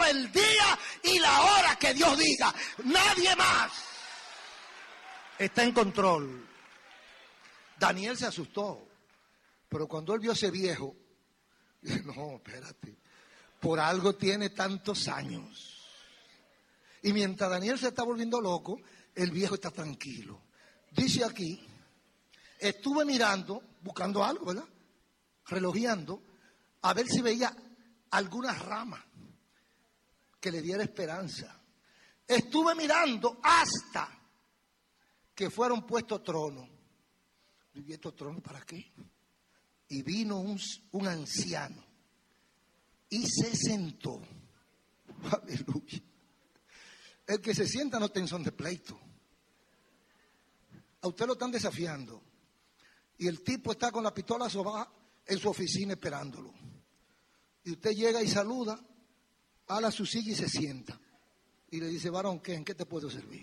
el día y la hora que Dios diga. Nadie más está en control. Daniel se asustó, pero cuando él vio ese viejo, dijo, no, espérate, por algo tiene tantos años. Y mientras Daniel se está volviendo loco, el viejo está tranquilo. Dice aquí, estuve mirando, buscando algo, ¿verdad? Relojeando, a ver si veía alguna rama que le diera esperanza. Estuve mirando hasta que fueron puestos tronos. ¿Y estos tronos para qué? Y vino un anciano y se sentó. Aleluya. El que se sienta no está en son de pleito. A usted lo están desafiando y el tipo está con la pistola sobada en su oficina esperándolo. Y usted llega y saluda, ala su silla y se sienta. Y le dice, varón, ¿qué? ¿En qué te puedo servir?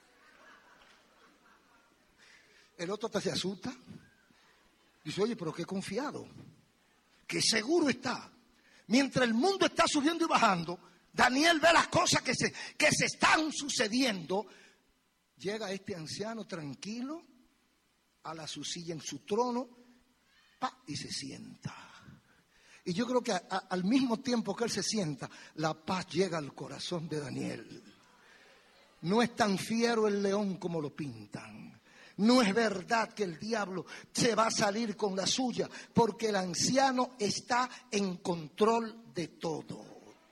El otro hasta se asusta. Dice, oye, pero qué confiado, qué seguro está. Mientras el mundo está subiendo y bajando, Daniel ve las cosas que se están sucediendo. Llega este anciano tranquilo, ala su silla en su trono, y se sienta. Y yo creo que al mismo tiempo que él se sienta, la paz llega al corazón de Daniel. No es tan fiero el león como lo pintan. No es verdad que el diablo se va a salir con la suya, porque el anciano está en control de todo.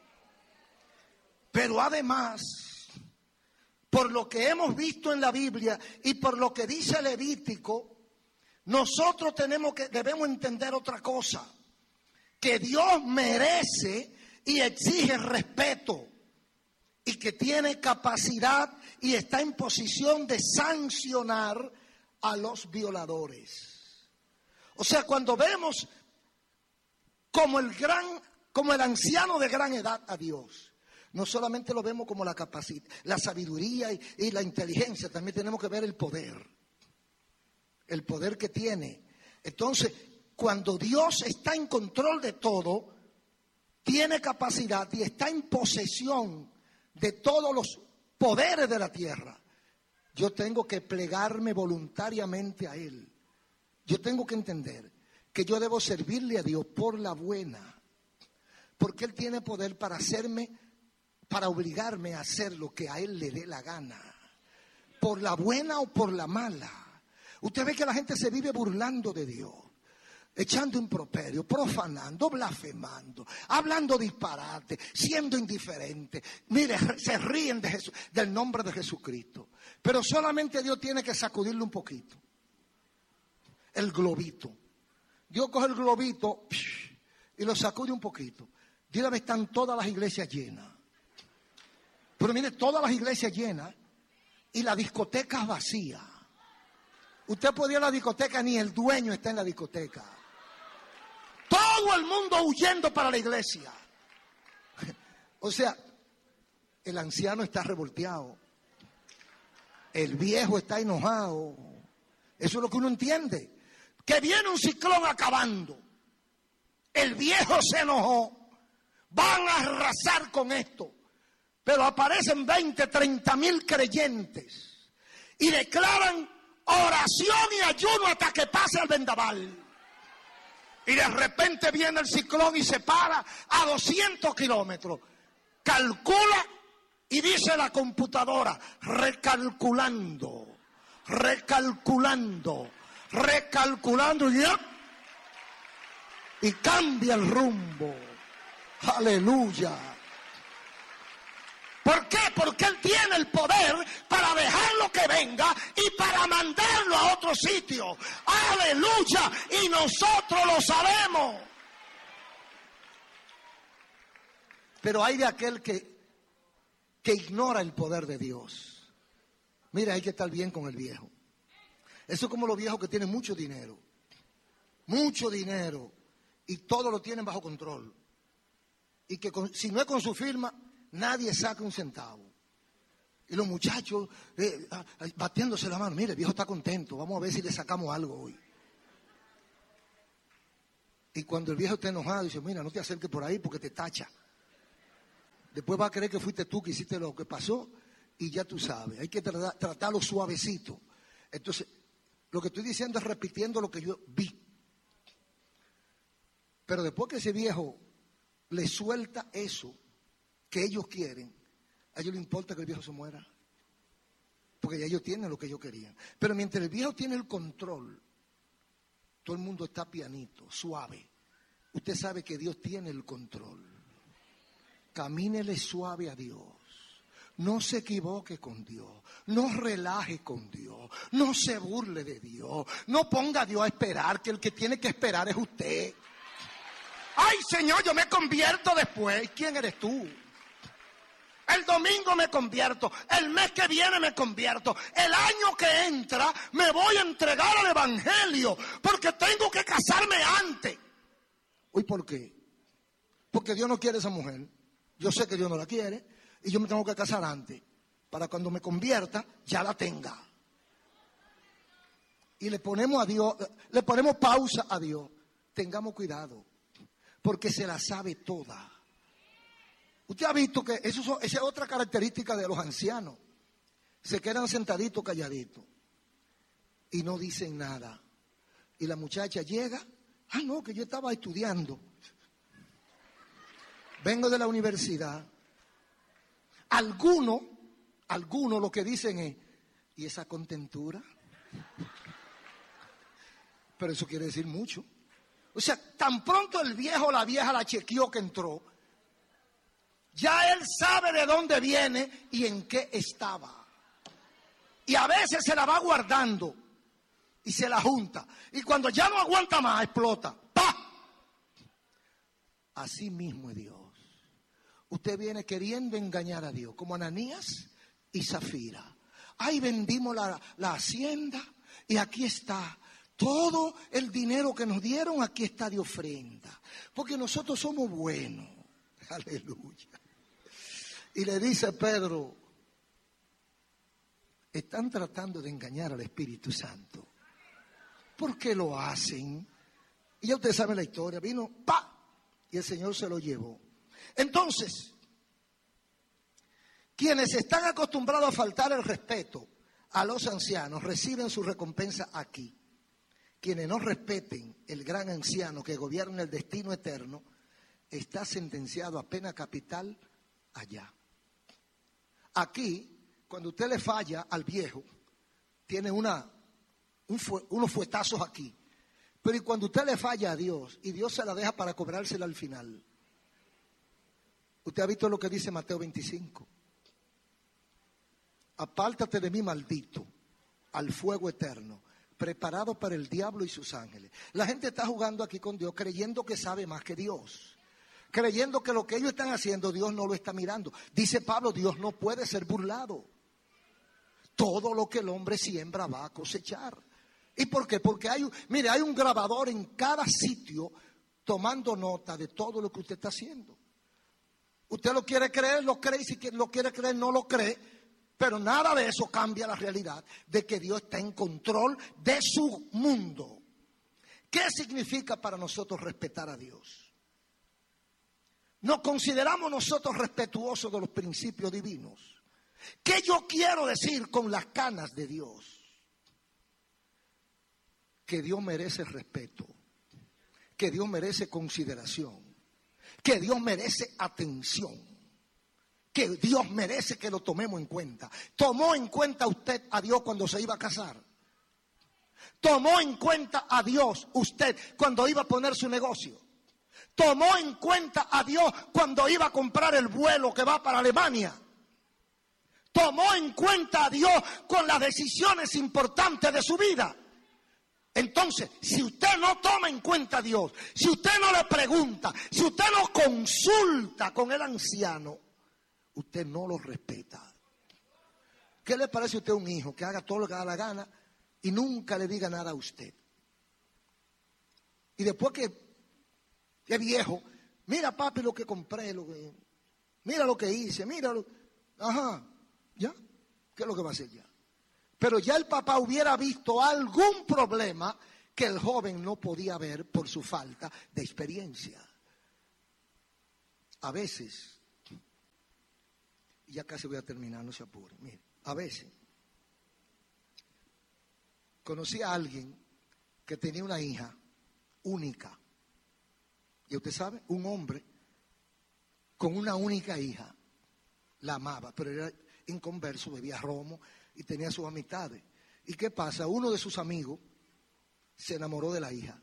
Pero además, por lo que hemos visto en la Biblia y por lo que dice Levítico, nosotros debemos entender otra cosa, que Dios merece y exige respeto y que tiene capacidad y está en posición de sancionar a los violadores. O sea, cuando vemos como el anciano de gran edad a Dios, no solamente lo vemos como la capacidad, la sabiduría y la inteligencia, también tenemos que ver el poder que tiene. Entonces, cuando Dios está en control de todo, tiene capacidad y está en posesión de todos los poderes de la tierra, yo tengo que plegarme voluntariamente a Él. Yo tengo que entender que yo debo servirle a Dios por la buena, porque Él tiene poder para obligarme a hacer lo que a Él le dé la gana, por la buena o por la mala. Usted ve que la gente se vive burlando de Dios, echando improperio, profanando, blasfemando, hablando disparate, siendo indiferente. Mire, se ríen de Jesús, del nombre de Jesucristo. Pero solamente Dios tiene que sacudirle un poquito. El globito. Dios coge el globito y lo sacude un poquito. De una vez están todas las iglesias llenas. Pero mire, todas las iglesias llenas y la discoteca vacía. Usted puede ir a la discoteca, ni el dueño está en la discoteca. Todo el mundo huyendo para la iglesia. O sea, el anciano está revolteado. El viejo está enojado. Eso es lo que uno entiende. Que viene un ciclón acabando. El viejo se enojó. Van a arrasar con esto. Pero aparecen 20, 30 mil creyentes. Y declaran oración y ayuno hasta que pase el vendaval. Y de repente viene el ciclón y se para a 200 kilómetros. Calcula y dice la computadora, recalculando y cambia el rumbo. Aleluya. ¿Por qué? Porque Él tiene el poder para dejar lo que venga y para mandarlo a otro sitio. Aleluya. Y nosotros lo sabemos. Pero hay de aquel que ignora el poder de Dios. Mira, hay que estar bien con el viejo. Eso es como los viejos que tienen mucho dinero. Y todo lo tienen bajo control. Y que si no es con su firma, nadie saca un centavo. Y los muchachos batiéndose la mano. Mire, el viejo está contento. Vamos a ver si le sacamos algo hoy. Y cuando el viejo está enojado, dice, mira, no te acerques por ahí porque te tacha. Después va a creer que fuiste tú que hiciste lo que pasó y ya tú sabes. Hay que tratarlo suavecito. Entonces, lo que estoy diciendo es repitiendo lo que yo vi. Pero después que ese viejo le suelta eso que ellos quieren, a ellos les importa que el viejo se muera. Porque ya ellos tienen lo que ellos querían. Pero mientras el viejo tiene el control, todo el mundo está pianito, suave. Usted sabe que Dios tiene el control. Camínele suave a Dios. No se equivoque con Dios. No relaje con Dios. No se burle de Dios. No ponga a Dios a esperar, que el que tiene que esperar es usted. Ay, Señor, yo me convierto después. ¿Quién eres tú? El domingo me convierto, el mes que viene me convierto, el año que entra me voy a entregar al evangelio porque tengo que casarme antes. ¿Y por qué? Porque Dios no quiere esa mujer. Yo sé que Dios no la quiere y yo me tengo que casar antes para cuando me convierta ya la tenga. Y le ponemos a Dios, le ponemos pausa a Dios. Tengamos cuidado porque se la sabe toda. Usted ha visto que esa es otra característica de los ancianos. Se quedan sentaditos, calladitos. Y no dicen nada. Y la muchacha llega. Ah, no, que yo estaba estudiando. Vengo de la universidad. Algunos lo que dicen es, ¿y esa contentura? Pero eso quiere decir mucho. O sea, tan pronto el viejo o la vieja la chequeó que entró, ya él sabe de dónde viene y en qué estaba. Y a veces se la va guardando y se la junta. Y cuando ya no aguanta más, explota. ¡Pah! Así mismo es Dios. Usted viene queriendo engañar a Dios, como Ananías y Zafira. Ay, vendimos la hacienda y aquí está. Todo el dinero que nos dieron, aquí está de ofrenda. Porque nosotros somos buenos. Aleluya. Y le dice Pedro, están tratando de engañar al Espíritu Santo. ¿Por qué lo hacen? Y ya ustedes saben la historia, vino, ¡pa! Y el Señor se lo llevó. Entonces, quienes están acostumbrados a faltar el respeto a los ancianos reciben su recompensa aquí. Quienes no respeten el gran anciano que gobierna el destino eterno, está sentenciado a pena capital allá. Aquí, cuando usted le falla al viejo, tiene unos fuetazos aquí. Pero y cuando usted le falla a Dios, y Dios se la deja para cobrársela al final. Usted ha visto lo que dice Mateo 25. Apártate de mí, maldito, al fuego eterno, preparado para el diablo y sus ángeles. La gente está jugando aquí con Dios, creyendo que sabe más que Dios. Creyendo que lo que ellos están haciendo, Dios no lo está mirando. Dice Pablo, Dios no puede ser burlado. Todo lo que el hombre siembra va a cosechar. ¿Y por qué? Porque hay un grabador en cada sitio tomando nota de todo lo que usted está haciendo. Usted lo quiere creer, lo cree, y si lo quiere creer, no lo cree. Pero nada de eso cambia la realidad de que Dios está en control de su mundo. ¿Qué significa para nosotros respetar a Dios? ¿Nos consideramos nosotros respetuosos de los principios divinos? ¿Qué yo quiero decir con las canas de Dios? Que Dios merece respeto, que Dios merece consideración, que Dios merece atención, que Dios merece que lo tomemos en cuenta. ¿Tomó en cuenta usted a Dios cuando se iba a casar? ¿Tomó en cuenta a Dios usted cuando iba a poner su negocio? ¿Tomó en cuenta a Dios cuando iba a comprar el vuelo que va para Alemania? ¿Tomó en cuenta a Dios con las decisiones importantes de su vida? Entonces, si usted no toma en cuenta a Dios, si usted no le pregunta, si usted no consulta con el anciano, usted no lo respeta. ¿Qué le parece a usted un hijo que haga todo lo que da la gana y nunca le diga nada a usted? Y después que viejo, mira papi lo que compré, mira lo que hice, ajá, ya, ¿qué es lo que va a hacer ya? Pero ya el papá hubiera visto algún problema que el joven no podía ver por su falta de experiencia. A veces ya casi voy a terminar, no se apure. Mire, a veces conocí a alguien que tenía una hija única. Y usted sabe, un hombre con una única hija la amaba, pero era inconverso, bebía romo y tenía sus amistades. ¿Y qué pasa? Uno de sus amigos se enamoró de la hija.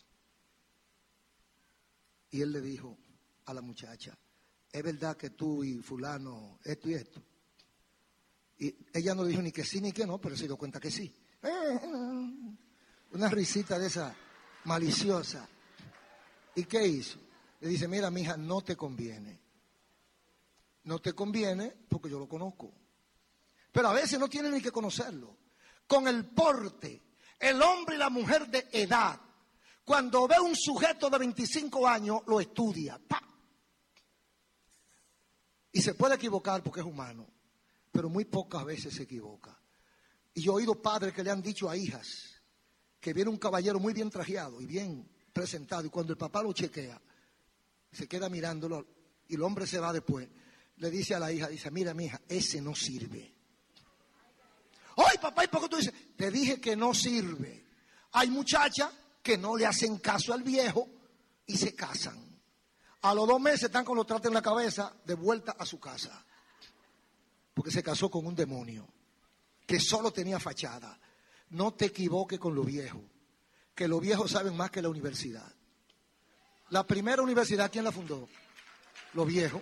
Y él le dijo a la muchacha, ¿es verdad que tú y fulano esto y esto? Y ella no dijo ni que sí ni que no, pero se dio cuenta que sí. Una risita de esa maliciosa. ¿Y qué hizo? Le dice, mira, mija, no te conviene. No te conviene porque yo lo conozco. Pero a veces no tiene ni que conocerlo. Con el porte, el hombre y la mujer de edad, cuando ve un sujeto de 25 años, lo estudia. ¡Pah! Y se puede equivocar porque es humano, pero muy pocas veces se equivoca. Y yo he oído padres que le han dicho a hijas que viene un caballero muy bien trajeado y bien presentado, y cuando el papá lo chequea, se queda mirándolo y el hombre se va después, le dice a la hija, dice, mira, mija, ese no sirve. ¡Ay, papá! ¿Y por qué tú dices? Te dije que no sirve. Hay muchachas que no le hacen caso al viejo y se casan. A los 2 meses están con los trastes en la cabeza, de vuelta a su casa. Porque se casó con un demonio que solo tenía fachada. No te equivoques con lo viejo, que los viejos saben más que la universidad. La primera universidad, ¿quién la fundó? Los viejos.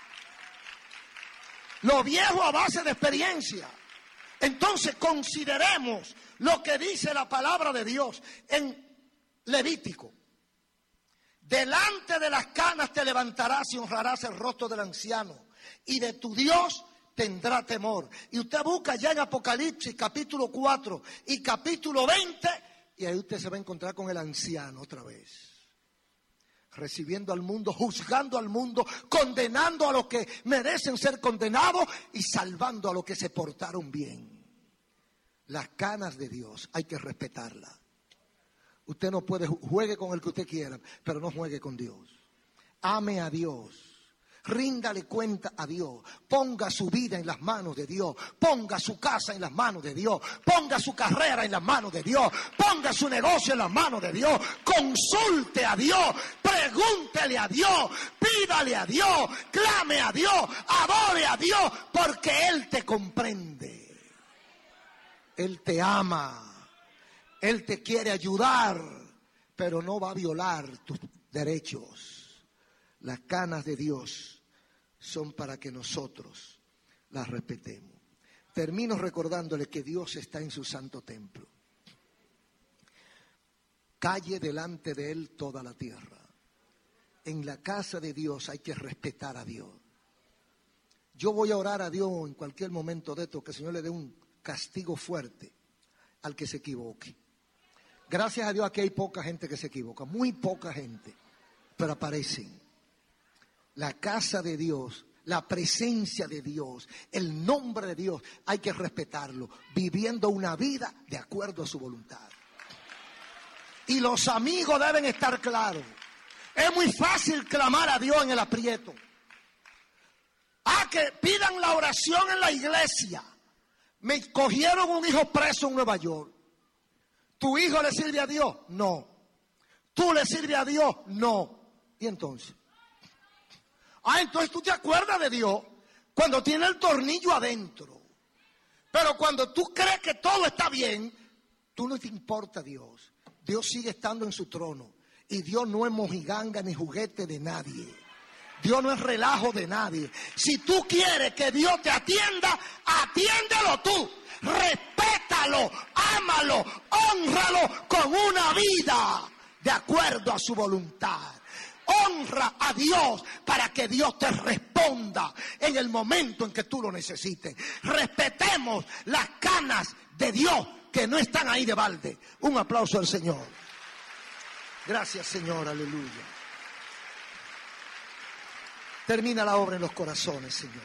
Los viejos a base de experiencia. Entonces consideremos lo que dice la palabra de Dios en Levítico. Delante de las canas te levantarás y honrarás el rostro del anciano, y de tu Dios tendrá temor. Y usted busca ya en Apocalipsis capítulo 4 y capítulo 20, y ahí usted se va a encontrar con el anciano otra vez. Recibiendo al mundo, juzgando al mundo, condenando a los que merecen ser condenados y salvando a los que se portaron bien. Las canas de Dios hay que respetarlas. Usted no puede, juegue con el que usted quiera, pero no juegue con Dios. Ame a Dios. Ríndale cuenta a Dios, ponga su vida en las manos de Dios, ponga su casa en las manos de Dios, ponga su carrera en las manos de Dios, ponga su negocio en las manos de Dios, consulte a Dios, pregúntele a Dios, pídale a Dios, clame a Dios, adore a Dios, porque Él te comprende, Él te ama, Él te quiere ayudar, pero no va a violar tus derechos. Las canas de Dios son para que nosotros las respetemos. Termino recordándole que Dios está en su santo templo. Calle delante de Él toda la tierra. En la casa de Dios hay que respetar a Dios. Yo voy a orar a Dios en cualquier momento de esto, que el Señor le dé un castigo fuerte al que se equivoque. Gracias a Dios aquí hay poca gente que se equivoca, muy poca gente, pero aparecen. La casa de Dios, la presencia de Dios, el nombre de Dios, hay que respetarlo, viviendo una vida de acuerdo a su voluntad. Y los amigos deben estar claros. Es muy fácil clamar a Dios en el aprieto. Que pidan la oración en la iglesia. Me cogieron un hijo preso en Nueva York. ¿Tu hijo le sirve a Dios? No. ¿Tú le sirves a Dios? No. ¿Y entonces? Entonces tú te acuerdas de Dios cuando tiene el tornillo adentro. Pero cuando tú crees que todo está bien, tú no te importa Dios. Dios sigue estando en su trono. Y Dios no es mojiganga ni juguete de nadie. Dios no es relajo de nadie. Si tú quieres que Dios te atienda, atiéndelo tú. Respétalo, ámalo, hónralo con una vida de acuerdo a su voluntad. Honra a Dios para que Dios te responda en el momento en que tú lo necesites. Respetemos las canas de Dios que no están ahí de balde. Un aplauso al Señor. Gracias, Señor, aleluya. Termina la obra en los corazones, Señor.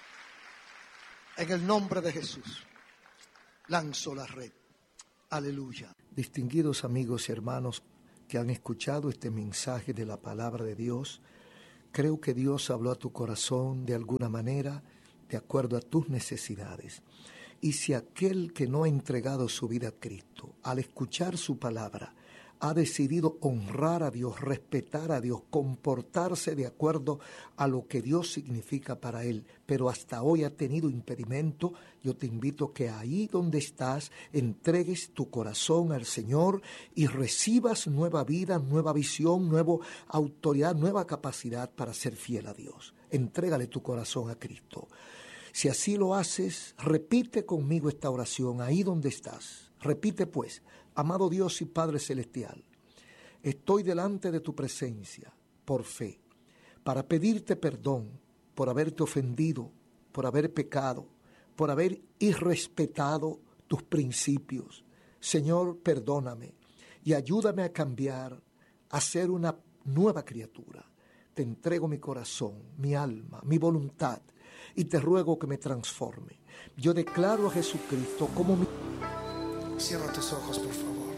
En el nombre de Jesús, lanzo la red. Aleluya. Distinguidos amigos y hermanos que han escuchado este mensaje de la palabra de Dios, creo que Dios habló a tu corazón de alguna manera de acuerdo a tus necesidades. Y si aquel que no ha entregado su vida a Cristo, al escuchar su palabra, ha decidido honrar a Dios, respetar a Dios, comportarse de acuerdo a lo que Dios significa para él, pero hasta hoy ha tenido impedimento, yo te invito que ahí donde estás entregues tu corazón al Señor y recibas nueva vida, nueva visión, nueva autoridad, nueva capacidad para ser fiel a Dios. Entrégale tu corazón a Cristo. Si así lo haces, repite conmigo esta oración ahí donde estás. Repite pues: amado Dios y Padre Celestial, estoy delante de tu presencia por fe, para pedirte perdón por haberte ofendido, por haber pecado, por haber irrespetado tus principios. Señor, perdóname y ayúdame a cambiar, a ser una nueva criatura. Te entrego mi corazón, mi alma, mi voluntad y te ruego que me transforme. Yo declaro a Jesucristo como mi... Cierra tus ojos, por favor.